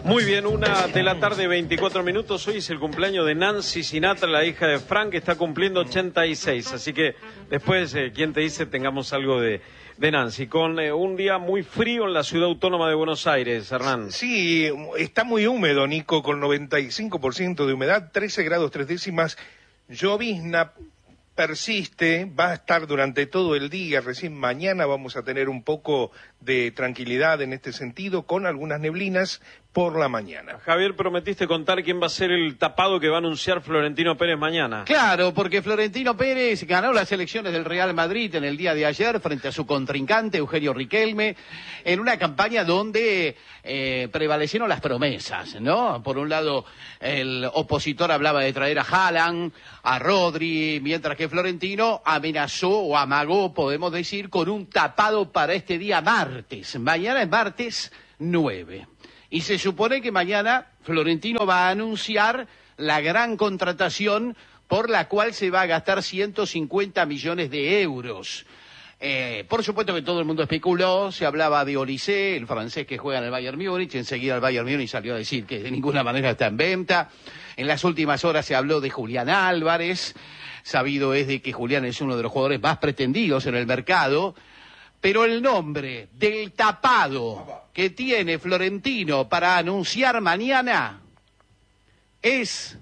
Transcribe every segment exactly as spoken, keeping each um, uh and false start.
Muy bien, una de la tarde, veinticuatro minutos. Hoy es el cumpleaños de Nancy Sinatra, la hija de Frank, que está cumpliendo ochenta y seis. Así que después, eh, ¿quién te dice? Tengamos algo de, de Nancy. Con eh, un día muy frío en la ciudad autónoma de Buenos Aires, Hernán. Sí, está muy húmedo, Nico, con noventa y cinco por ciento de humedad, trece grados tres décimas. Llovizna persiste, va a estar durante todo el día. Recién mañana vamos a tener un poco de tranquilidad en este sentido, con algunas neblinas por la mañana. Javier, prometiste contar quién va a ser el tapado que va a anunciar Florentino Pérez mañana. Claro, porque Florentino Pérez ganó las elecciones del Real Madrid en el día de ayer frente a su contrincante Eugenio Riquelme, en una campaña donde eh, prevalecieron las promesas, ¿no? Por un lado, el opositor hablaba de traer a Haaland, a Rodri, mientras que Florentino amenazó o amagó, podemos decir, con un tapado para este día martes. Mañana es martes nueve. Y se supone que mañana Florentino va a anunciar la gran contratación por la cual se va a gastar ciento cincuenta millones de euros. Eh, por supuesto que todo el mundo especuló, se hablaba de Olise, el francés que juega en el Bayern Múnich, enseguida el Bayern Múnich salió a decir que de ninguna manera está en venta. En las últimas horas se habló de Julián Álvarez, sabido es de que Julián es uno de los jugadores más pretendidos en el mercado. Pero el nombre del tapado que tiene Florentino para anunciar mañana es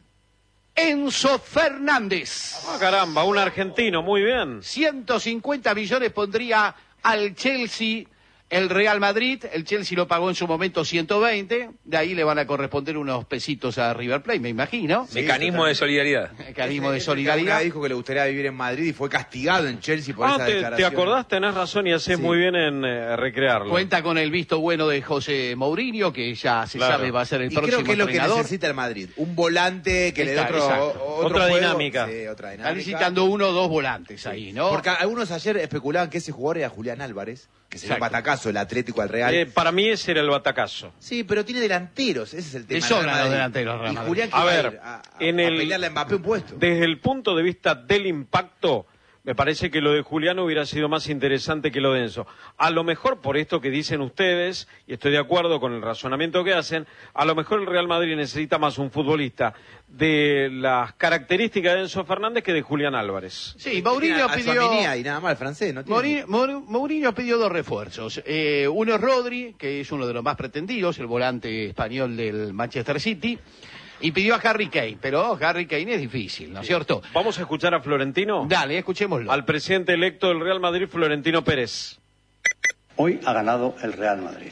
Enzo Fernández. Ah, caramba, un argentino, muy bien. ciento cincuenta millones pondría al Chelsea el Real Madrid. El Chelsea lo pagó en su momento ciento veinte. De ahí le van a corresponder unos pesitos a River Plate, me imagino. Sí, mecanismo de solidaridad. Mecanismo de Ese, solidaridad. ese dijo que le gustaría vivir en Madrid y fue castigado en Chelsea por Ah, esa te, declaración. te acordás, tenés razón y haces Sí. muy bien en eh, recrearlo. Cuenta con el visto bueno de José Mourinho, que ya se Claro. sabe va a ser el Y próximo creo que es lo que entrenador. necesita el Madrid. Un volante que le dé Está, otro, exacto. otro Otra juego. dinámica. Sí, otra Está dinámica. necesitando uno o dos volantes ahí, ¿no? Porque algunos ayer especulaban que ese jugador era Julián Álvarez, que sería un Exacto. batacazo, el Atlético al Real. Eh, para mí ese era el batacazo. Sí, pero tiene delanteros, ese es el tema. Le sobran Real Madrid. los delanteros, Real Y Madrid. Julián que A va ver, ir a, a, en a el- pelearle a Mbappé un puesto. Desde el punto de vista del impacto, me parece que lo de Julián hubiera sido más interesante que lo de Enzo. A lo mejor, por esto que dicen ustedes, y estoy de acuerdo con el razonamiento que hacen, a lo mejor el Real Madrid necesita más un futbolista de las características de Enzo Fernández que de Julián Álvarez. Sí, Mourinho A pidió... Tchouaméni y nada más el francés, ¿no? Tiene- Mourinho, Mou- Mourinho pidió dos refuerzos. Eh, uno es Rodri, que es uno de los más pretendidos, el volante español del Manchester City, y pidió a Harry Kane, pero Harry Kane es difícil, ¿no es cierto? ¿Vamos a escuchar a Florentino? Dale, escuchémoslo. Al presidente electo del Real Madrid, Florentino Pérez. Hoy ha ganado el Real Madrid.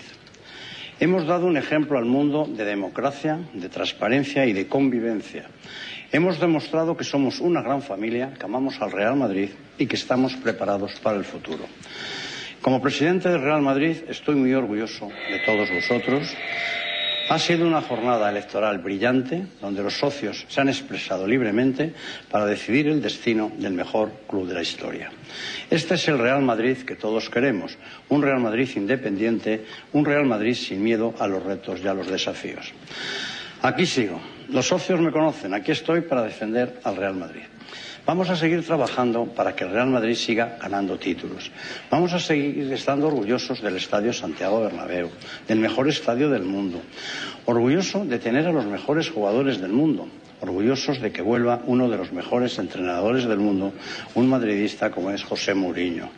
Hemos dado un ejemplo al mundo de democracia, de transparencia y de convivencia. Hemos demostrado que somos una gran familia, que amamos al Real Madrid y que estamos preparados para el futuro. Como presidente del Real Madrid estoy muy orgulloso de todos vosotros. Ha sido una jornada electoral brillante, donde los socios se han expresado libremente para decidir el destino del mejor club de la historia. Este es el Real Madrid que todos queremos, un Real Madrid independiente, un Real Madrid sin miedo a los retos y a los desafíos. Aquí sigo. Los socios me conocen, aquí estoy para defender al Real Madrid. Vamos a seguir trabajando para que el Real Madrid siga ganando títulos. Vamos a seguir estando orgullosos del Estadio Santiago Bernabéu, del mejor estadio del mundo. Orgulloso de tener a los mejores jugadores del mundo. Orgullosos de que vuelva uno de los mejores entrenadores del mundo, un madridista como es José Mourinho.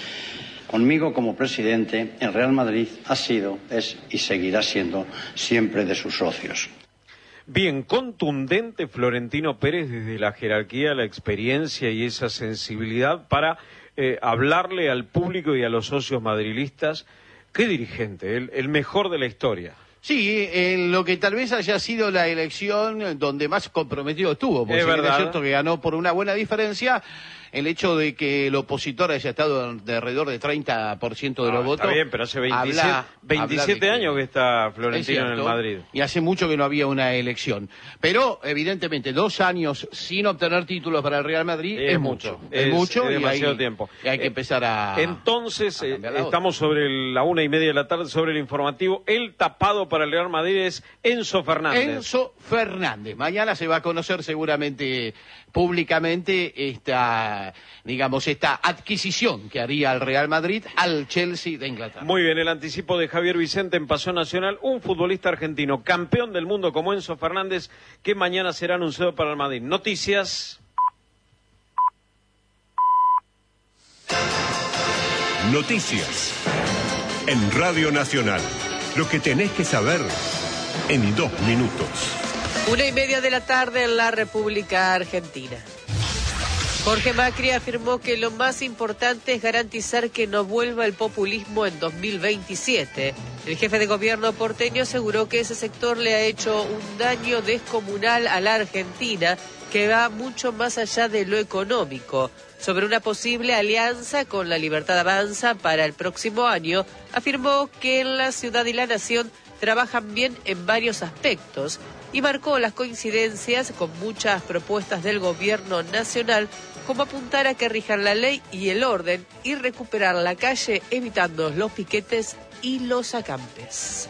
Conmigo como presidente, el Real Madrid ha sido, es y seguirá siendo siempre de sus socios. Bien, contundente Florentino Pérez desde la jerarquía, la experiencia y esa sensibilidad para eh, hablarle al público y a los socios madrilistas. Qué dirigente, el, el mejor de la historia. Sí, en lo que tal vez haya sido la elección donde más comprometido estuvo, porque Es si bien verdad. es cierto que ganó por una buena diferencia, el hecho de que el opositor haya estado de alrededor de treinta por ciento de los Ah, votos... Está bien, pero hace veintisiete, habla- veintisiete habla de años que está Es Florentino en el cierto, Madrid. y hace mucho que no había una elección. Pero, evidentemente, dos años sin obtener títulos para el Real Madrid es, Es mucho. mucho, Es, es- mucho es y demasiado hay, tiempo. y hay que Eh, empezar a... Entonces, a eh, cambiar la otra. estamos sobre el- la una y media de la tarde, sobre el informativo. El tapado para el Real Madrid es Enzo Fernández. Enzo Fernández. Mañana se va a conocer seguramente públicamente esta esta, digamos, esta adquisición que haría el Real Madrid al Chelsea de Inglaterra. Muy bien, el anticipo de Javier Vicente en Pasión Nacional, un futbolista argentino, campeón del mundo como Enzo Fernández, que mañana será anunciado para el Madrid. Noticias. Noticias en Radio Nacional. Lo que tenés que saber en dos minutos. Una y media de la tarde en la República Argentina. Jorge Macri afirmó que lo más importante es garantizar que no vuelva el populismo en dos mil veintisiete. El jefe de gobierno porteño aseguró que ese sector le ha hecho un daño descomunal a la Argentina que va mucho más allá de lo económico. Sobre una posible alianza con La Libertad Avanza para el próximo año, afirmó que en la ciudad y la nación trabajan bien en varios aspectos y marcó las coincidencias con muchas propuestas del gobierno nacional, como apuntar a que rijan la ley y el orden y recuperar la calle evitando los piquetes y los acampes.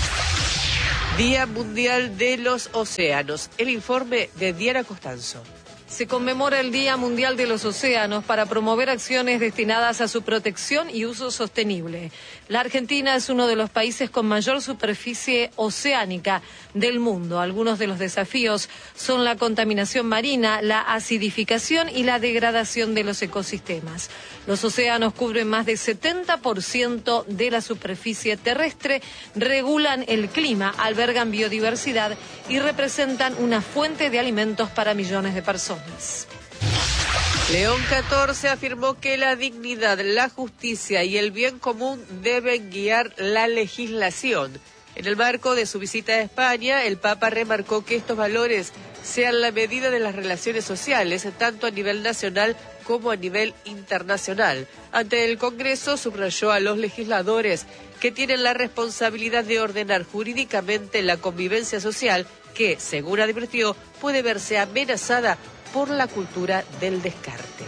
Día Mundial de los Océanos. El informe de Diana Costanzo. Se conmemora el Día Mundial de los Océanos para promover acciones destinadas a su protección y uso sostenible. La Argentina es uno de los países con mayor superficie oceánica del mundo. Algunos de los desafíos son la contaminación marina, la acidificación y la degradación de los ecosistemas. Los océanos cubren más del setenta por ciento de la superficie terrestre, regulan el clima, albergan biodiversidad y representan una fuente de alimentos para millones de personas. León catorce afirmó que la dignidad, la justicia y el bien común deben guiar la legislación. En el marco de su visita a España, el Papa remarcó que estos valores sean la medida de las relaciones sociales, tanto a nivel nacional como a nivel internacional. Ante el Congreso, subrayó a los legisladores que tienen la responsabilidad de ordenar jurídicamente la convivencia social que, según advirtió, puede verse amenazada por la cultura del descarte.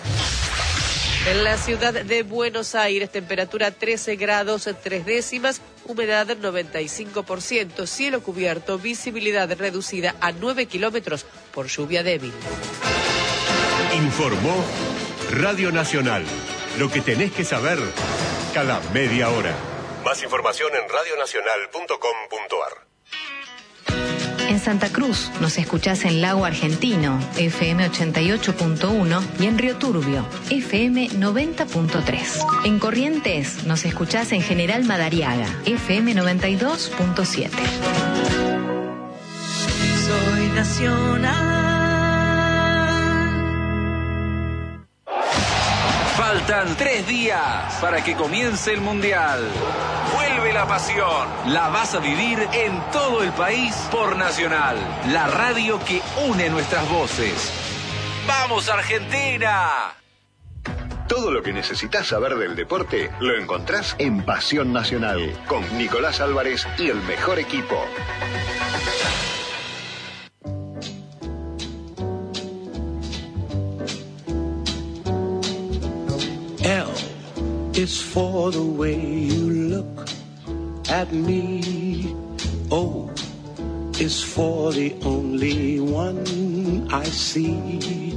En la ciudad de Buenos Aires, temperatura trece grados tres décimas, humedad noventa y cinco por ciento, cielo cubierto, visibilidad reducida a nueve kilómetros por lluvia débil. Informó Radio Nacional. Lo que tenés que saber cada media hora. Más información en radio nacional punto com punto ar. En Santa Cruz nos escuchás en Lago Argentino, F M ochenta y ocho punto uno, y en Río Turbio, F M noventa punto tres. En Corrientes nos escuchás en General Madariaga, F M noventa y dos punto siete. Soy nacional. Faltan tres días para que comience el Mundial. Vuelve la pasión. La vas a vivir en todo el país por Nacional, la radio que une nuestras voces. ¡Vamos, Argentina! Todo lo que necesitas saber del deporte lo encontrás en Pasión Nacional, con Nicolás Álvarez y el mejor equipo. L is for the way you look at me. O is for the only one I see.